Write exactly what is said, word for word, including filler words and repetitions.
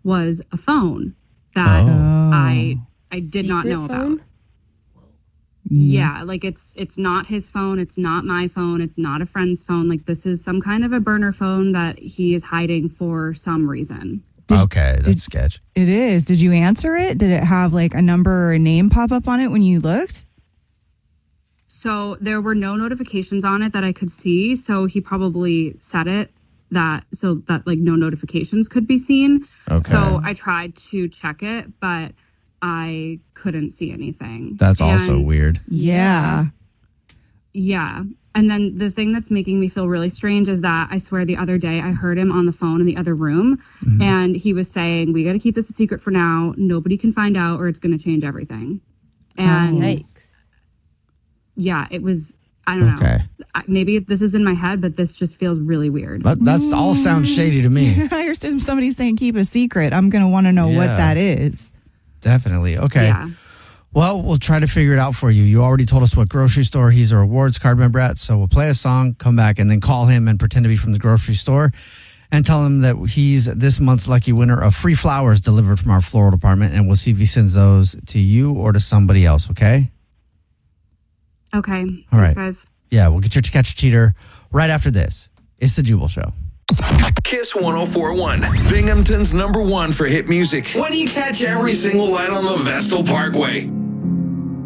was a phone that Oh. I I did not Secret know phone? about. Yeah, like it's it's not his phone, it's not my phone, it's not a friend's phone. Like this is some kind of a burner phone that he is hiding for some reason. Did, okay, that's did, sketch. It is. Did you answer it? Did it have like a number or a name pop up on it when you looked? So there were no notifications on it that I could see. So he probably set it that so that like no notifications could be seen. Okay. So I tried to check it, but I couldn't see anything. That's and, also weird. Yeah. Yeah. And then the thing that's making me feel really strange is that I swear the other day I heard him on the phone in the other room mm-hmm. and he was saying, we got to keep this a secret for now. Nobody can find out or it's going to change everything. And oh, yikes. Yeah, it was, I don't okay. know. Maybe this is in my head, but this just feels really weird. But that's all sounds shady to me. I hear somebody saying keep a secret. I'm going to want to know yeah. what that is. Definitely. Okay. Yeah. Well, we'll try to figure it out for you. You already told us what grocery store he's a rewards card member at, so we'll play a song, come back, and then call him and pretend to be from the grocery store and tell him that he's this month's lucky winner of free flowers delivered from our floral department, and we'll see if he sends those to you or to somebody else, okay? Okay. All right. Thanks, guys. Yeah, we'll get you to Catch a Cheater right after this. It's the Jubal Show. Kiss one oh four point one, Binghamton's number one for hit music. When you catch every single light on the Vestal Parkway.